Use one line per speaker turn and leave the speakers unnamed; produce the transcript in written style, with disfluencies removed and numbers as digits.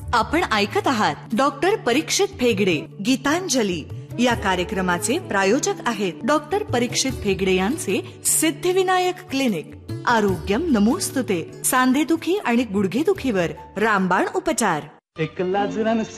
आपण ऐकत आहात डॉक्टर परीक्षित फेगडे गीतांजली या कार्यक्रमाचे प्रायोजक आहेत डॉक्टर परीक्षित फेगडे यांचे सिद्धिविनायक क्लिनिक. आरोग्यम नमोस्तुते. सांधेदुखी आणि गुडघेदुखीवर रामबाण उपचार.
एक लाजरान